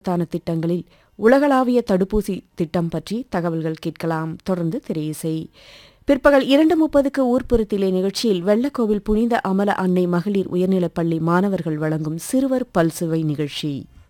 தான திட்டங்களில் உலகளாவிய தடுப்பூசி திட்டம் பற்றி தகவல்கள் கேட்கலாம். தொடர்ந்து திரையிசை. பிற்பகல் 2:30க்கு ஊர்ப்புறத்திலே நிகழ்ச்சியில் வெள்ளக்கோவில் புனித அமல அன்னை மகளிர் உயர்நிலைப்பள்ளி மாணவர்கள் வழங்கும் சிறுவர் பல்சுவை நிகழ்ச்சி.